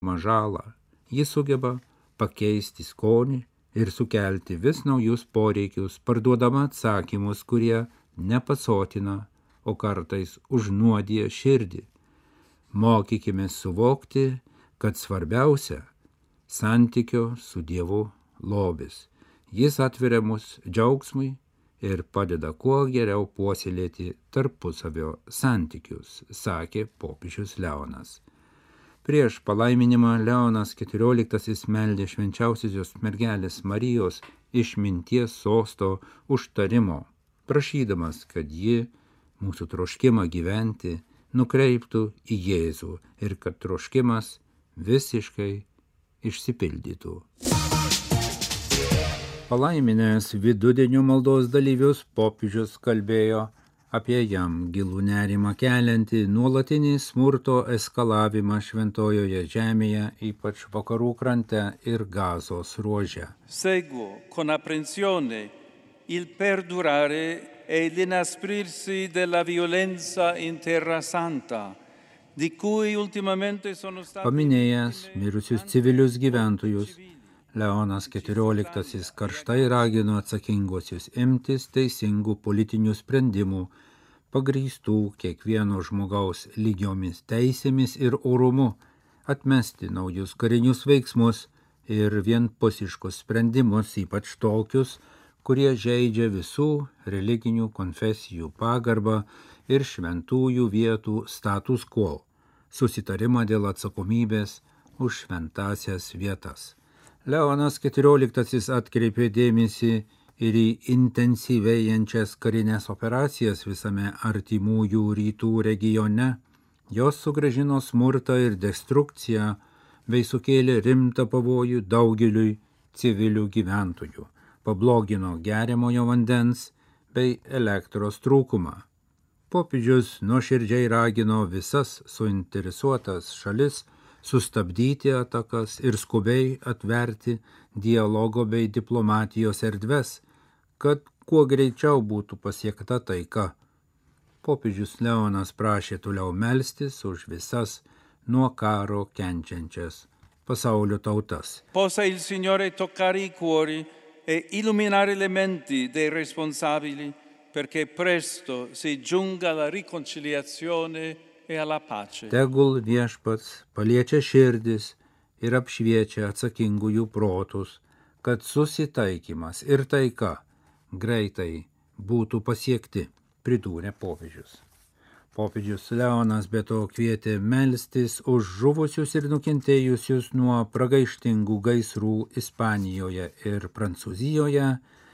daromą žalą. Ji sugeba pakeisti skonį ir sukelti vis naujus poreikius, parduodama atsakymus, kurie nepasotina, o kartais užnuodija širdį. Mokykime suvokti, kad svarbiausia santykio su Dievu lobis. Jis atveria mus džiaugsmui ir padeda kuo geriau puoselėti tarpusavio santykius, sakė popiežius Leonas. Prieš palaiminimą Leonas XIV meldė švenčiausiosios mergelės Marijos išminties sosto užtarimo, prašydamas, kad ji mūsų troškimą gyventi nukreiptų į Jėzų ir kad troškimas visiškai išsipildytų. Palaiminęs vidudienio maldos dalyvius, popiežius kalbėjo apie jam gilų nerimą keliantį nuolatinį smurto eskalavimą Šventojoje žemėje, ypač vakarų krante ir Gazos ruože. Seguo con apprensione il perdurare e l'inasprirsi della violenza in Terra Santa, di cui ultimamente sono stati... Paminėjęs mirusius civilius gyventojus, Leonas XIV karštai ragino atsakinguosius imtis teisingų politinių sprendimų, pagrįstų kiekvieno žmogaus lygiomis teisėmis ir orumu, atmesti naujus karinius veiksmus ir vienpusiškus sprendimus, ypač tokius, kurie žeidžia visų religinių konfesijų pagarbą ir šventųjų vietų status quo, susitarimą dėl atsakomybės už šventasias vietas. Leonas XIV atkreipė dėmesį ir į intensyvėjančias karinės operacijas visame artimųjų rytų regione. Jos sugrąžino smurtą ir destrukciją bei sukėlė rimtą pavojų daugeliui civilių gyventojų, pablogino geriamojo vandens bei elektros trūkumą. Popiežius nuoširdžiai ragino visas suinteresuotas šalis sustabdyti atakas ir skubiai atverti dialogo bei diplomatijos erdves, kad kuo greičiau būtų pasiekta taika. Popiežius Leonas prašė toliau melstis už visas nuo karo kenčiančias pasaulio tautas. Possa il Signore toccare i cuori e illuminare le menti dei responsabili perché presto si giunga alla riconciliazione e alla pace. Tegul viešpats paliečia širdis ir apšviečia atsakingųjų protus, kad susitaikymas ir taika greitai būtų pasiekti, pridūrė popiežius. Popiežius Leonas be to kvietė melstis už žuvusius ir nukentėjusius nuo pragaištingų gaisrų Ispanijoje ir Prancūzijoje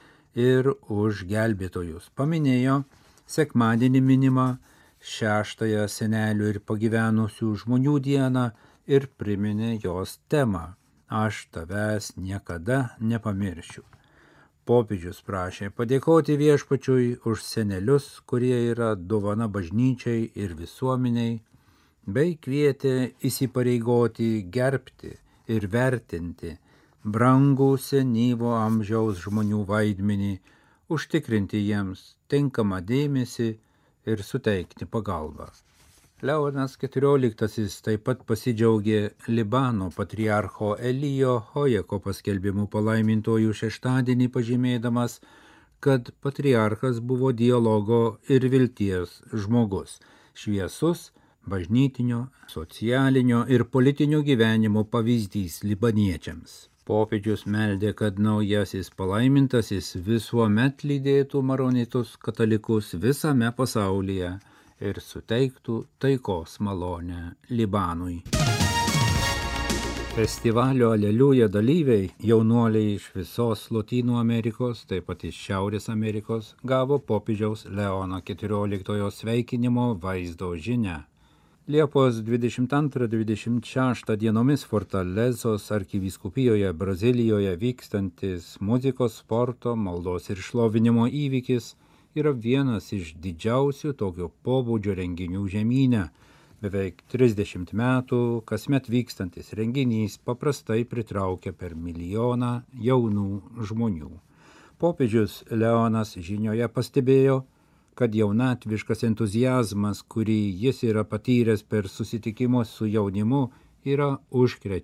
ir už gelbėtojus. Paminėjo sekmadienį minimą 6-ąją senelių ir pagyvenusių žmonių dieną ir priminė jos temą „Aš tavęs niekada nepamiršiu“. Popiežius prašė padėkoti viešpačiui už senelius, kurie yra dovana bažnyčiai ir visuomeniai, bei kvietė įsipareigoti gerbti ir vertinti brangų senyvo amžiaus žmonių vaidmenį, užtikrinti jiems tinkamą dėmesį ir suteikti pagalbą. Leonas XIV taip pat pasidžiaugė Libano patriarcho Elijo Hojeko paskelbimu palaimintojų šeštadienį, pažymėdamas, kad patriarchas buvo dialogo ir vilties žmogus, šviesus bažnytinio, socialinio ir politinio gyvenimo pavyzdys libaniečiams. Popiežius meldė, kad naujasis palaimintasis visuomet lydėtų maronitus katalikus visame pasaulyje ir suteiktų taikos malonę Libanui. Festivalio Aleliuja dalyviai, jaunuoliai iš visos Lotynų Amerikos, taip pat iš Šiaurės Amerikos, gavo popiežiaus Leono XIV sveikinimo vaizdo žinią. Liepos 22-26 dienomis Fortalezos arkivyskupijoje Brazilijoje vykstantis muzikos, sporto, maldos ir šlovinimo įvykis yra vienas iš didžiausių tokio pobūdžio renginių žemyne. Beveik 30 metų kasmet vykstantis renginys paprastai pritraukia per 1 milijoną jaunų žmonių. Popiežius Leonas žinioje pastebėjo, kad jaunatviškas entuziazmas, kurį jis yra patyręs per susitikimus su jaunimu, yra užkrečiamas.